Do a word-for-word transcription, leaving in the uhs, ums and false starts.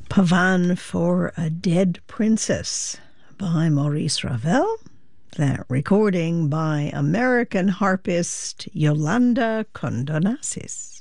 Pavan for a Dead Princess by Maurice Ravel. That recording by American harpist Yolanda Condonassis.